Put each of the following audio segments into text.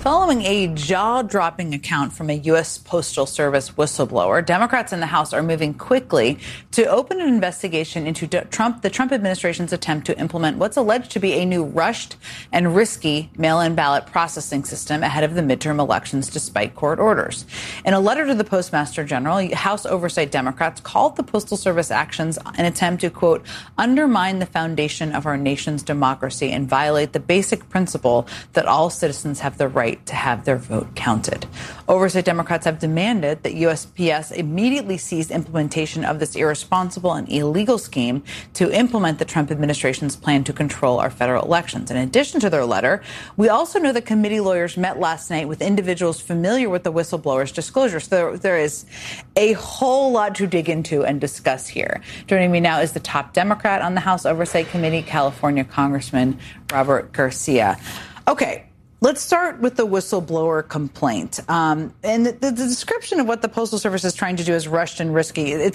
Following a jaw-dropping account from a U.S. Postal Service whistleblower, Democrats in the House are moving quickly to open an investigation into the Trump administration's attempt to implement what's alleged to be a new rushed and risky mail-in ballot processing system ahead of the midterm elections, despite court orders. In a letter to the Postmaster General, House Oversight Democrats called the Postal Service actions an attempt to, quote, undermine the foundation of our nation's democracy and violate the basic principle that all citizens have the right to have their vote counted. Oversight Democrats have demanded that USPS immediately cease implementation of this irresponsible and illegal scheme to implement the Trump administration's plan to control our federal elections. In addition to their letter, we also know that committee lawyers met last night with individuals familiar with the whistleblower's disclosures. So there is a whole lot to dig into and discuss here. Joining me now is the top Democrat on the House Oversight Committee, California Congressman Robert Garcia. Okay. Let's start with the whistleblower complaint. And the description of what the Postal Service is trying to do is rushed and risky. It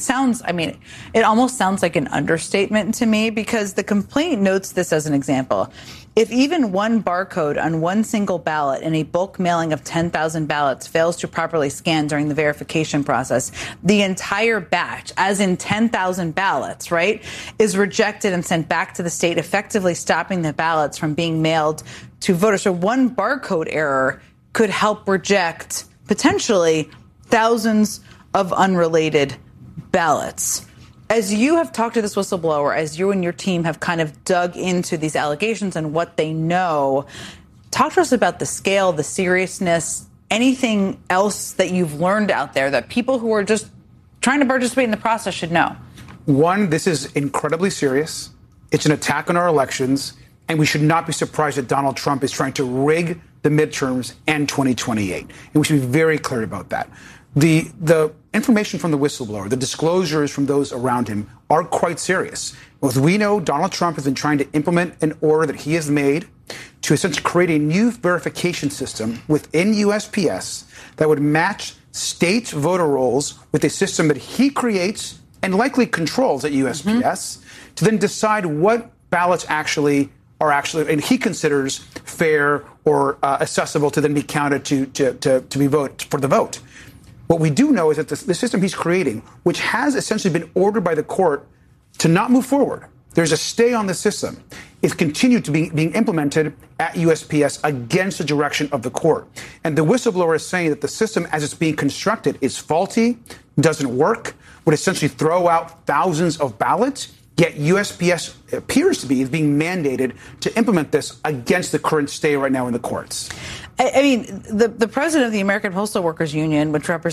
almost sounds like an understatement to me, because the complaint notes this as an example. If even one barcode on one single ballot in a bulk mailing of 10,000 ballots fails to properly scan during the verification process, the entire batch, as in 10,000 ballots, right, is rejected and sent back to the state, effectively stopping the ballots from being mailed to voters. So one barcode error could help reject potentially thousands of unrelated ballots. As you have talked to this whistleblower, as you and your team have kind of dug into these allegations and what they know, talk to us about the scale, the seriousness, anything else that you've learned out there that people who are just trying to participate in the process should know. One, this is incredibly serious. It's an attack on our elections, and we should not be surprised that Donald Trump is trying to rig the midterms and 2028. And we should be very clear about that. The information from the whistleblower, the disclosures from those around him are quite serious. As we know, Donald Trump has been trying to implement an order that he has made to essentially create a new verification system within USPS that would match state voter rolls with a system that he creates and likely controls at USPS to then decide what ballots actually and he considers fair or accessible to then be counted to be vote for the vote. What we do know is that the system he's creating, which has essentially been ordered by the court to not move forward, there's a stay on the system, is continued to be being implemented at USPS against the direction of the court. And the whistleblower is saying that the system as it's being constructed is faulty, doesn't work, would essentially throw out thousands of ballots. Yet USPS appears to be being mandated to implement this against the current stay right now in the courts. I mean, the president of the American Postal Workers Union, which represents